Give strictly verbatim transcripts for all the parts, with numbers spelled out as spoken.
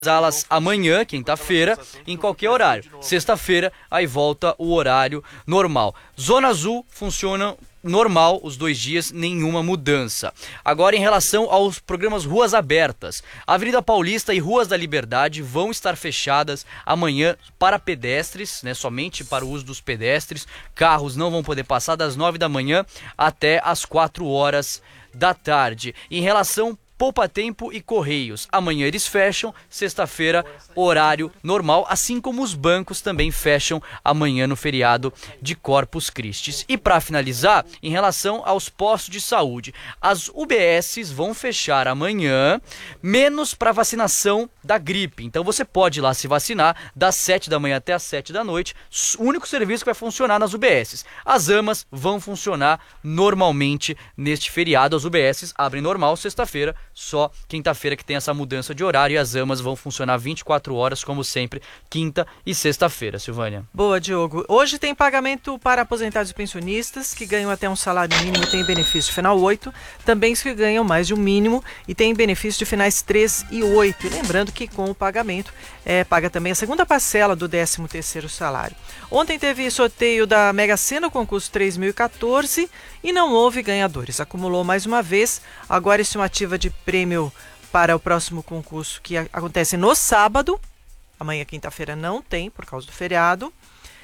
Alas amanhã, quinta-feira, em qualquer horário. Sexta-feira, aí volta o horário normal. Zona Azul funciona normal os dois dias, nenhuma mudança. Agora, em relação aos programas Ruas Abertas, a Avenida Paulista e Ruas da Liberdade vão estar fechadas amanhã para pedestres, né, somente para o uso dos pedestres. Carros não vão poder passar das nove da manhã até as quatro horas da tarde. Em relação Poupa Tempo e Correios, amanhã eles fecham, sexta-feira, horário normal, assim como os bancos também fecham amanhã no feriado de Corpus Christi. E para finalizar, em relação aos postos de saúde, as U B Ss vão fechar amanhã, menos para vacinação da gripe. Então você pode ir lá se vacinar das sete da manhã até as sete da noite, o único serviço que vai funcionar nas U B Ss. As AMAs vão funcionar normalmente neste feriado, as U B Ss abrem normal sexta-feira, só quinta-feira que tem essa mudança de horário, e as AMAs vão funcionar vinte e quatro horas, como sempre, quinta e sexta-feira. Silvânia. Boa, Diogo. Hoje tem pagamento para aposentados e pensionistas que ganham até um salário mínimo e têm benefício final oito, também os que ganham mais de um mínimo e têm benefício de finais três e oito. E lembrando que com o pagamento é, paga também a segunda parcela do décimo terceiro salário. Ontem teve sorteio da Mega Sena, concurso três mil e quatorze, e não houve ganhadores. Acumulou mais uma vez, agora estimativa de prêmio para o próximo concurso que acontece no sábado. Amanhã, quinta-feira, não tem por causa do feriado.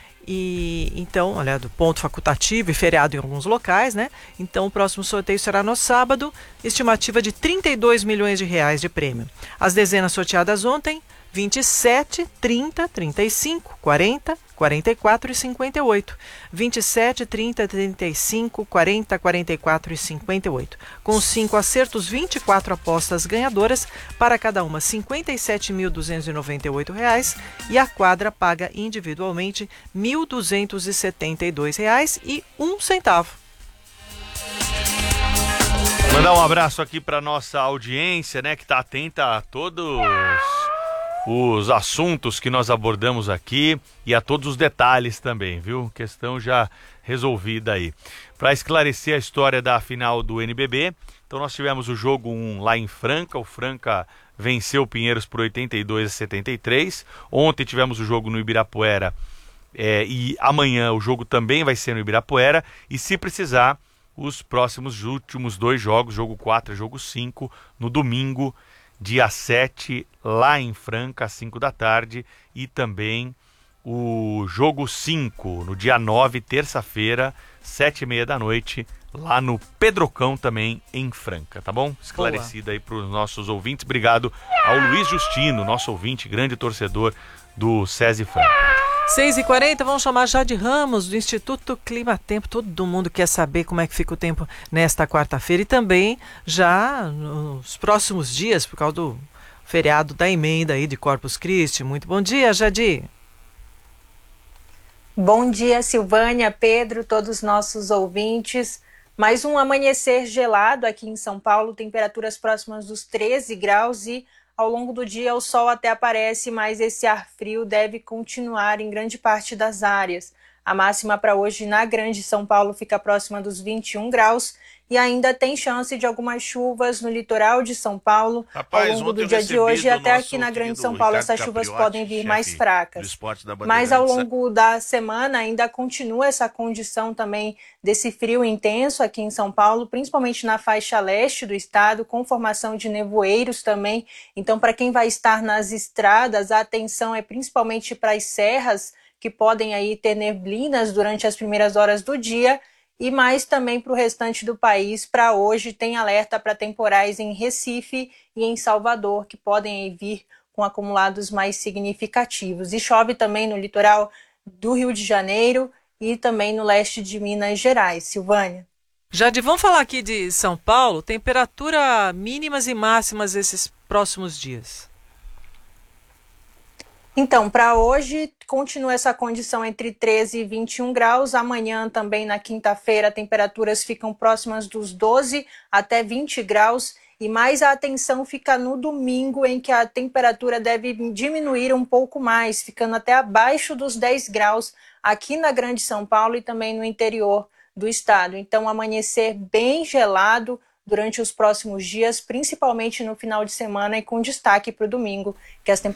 E então, olha, do ponto facultativo e feriado em alguns locais, né? Então o próximo sorteio será no sábado, estimativa de trinta e dois milhões de reais de prêmio. As dezenas sorteadas ontem: vinte e sete, trinta, trinta e cinco, quarenta, quarenta e quatro e cinquenta e oito. vinte e sete, trinta, trinta e cinco, quarenta, quarenta e quatro e cinquenta e oito. Com cinco acertos, vinte e quatro apostas ganhadoras, para cada uma cinquenta e sete mil duzentos e noventa e oito reais, e a quadra paga individualmente mil duzentos e setenta e dois reais e um centavo. Mandar um abraço aqui para nossa audiência, né, que está atenta a todos os assuntos que nós abordamos aqui e a todos os detalhes também, viu? Questão já resolvida aí. Para esclarecer a história da final do N B B, então nós tivemos o jogo um lá em Franca, o Franca venceu o Pinheiros por oitenta e dois a setenta e três. Ontem tivemos o jogo no Ibirapuera é, e amanhã o jogo também vai ser no Ibirapuera, e se precisar, os próximos últimos dois jogos, jogo quatro e jogo cinco, no domingo, dia sete, lá em Franca, às cinco da tarde, e também o jogo cinco, no dia nove, terça-feira, sete e meia da noite, lá no Pedrocão também, em Franca, tá bom? Esclarecido aí para os nossos ouvintes. Obrigado ao Luiz Justino, nosso ouvinte, grande torcedor do SESI Franca. seis e quarenta, vamos chamar Jade Ramos, do Instituto Clima Tempo. Todo mundo quer saber como é que fica o tempo nesta quarta-feira e também já nos próximos dias, por causa do feriado da emenda aí de Corpus Christi. Muito bom dia, Jade. Bom dia, Silvânia, Pedro, todos os nossos ouvintes. Mais um amanhecer gelado aqui em São Paulo, temperaturas próximas dos treze graus, e ao longo do dia o sol até aparece, mas esse ar frio deve continuar em grande parte das áreas. A máxima para hoje na Grande São Paulo fica próxima dos vinte e um graus e ainda tem chance de algumas chuvas no litoral de São Paulo. Rapaz, ao longo do dia de hoje e até aqui na Grande São Paulo essas chuvas podem vir mais fracas. Mas ao longo da semana ainda continua essa condição também desse frio intenso aqui em São Paulo, principalmente na faixa leste do estado, com formação de nevoeiros também. Então, para quem vai estar nas estradas, a atenção é principalmente para as serras, que podem aí ter neblinas durante as primeiras horas do dia, e mais também para o restante do país. Para hoje tem alerta para temporais em Recife e em Salvador, que podem vir com acumulados mais significativos. E chove também no litoral do Rio de Janeiro e também no leste de Minas Gerais. Silvânia. Jade, vamos falar aqui de São Paulo, temperatura mínimas e máximas esses próximos dias. Então, para hoje, continua essa condição entre treze e vinte e um graus. Amanhã, também na quinta-feira, temperaturas ficam próximas dos doze até vinte graus. E mais a atenção fica no domingo, em que a temperatura deve diminuir um pouco mais, ficando até abaixo dos dez graus aqui na Grande São Paulo e também no interior do estado. Então, amanhecer bem gelado durante os próximos dias, principalmente no final de semana e com destaque para o domingo, que as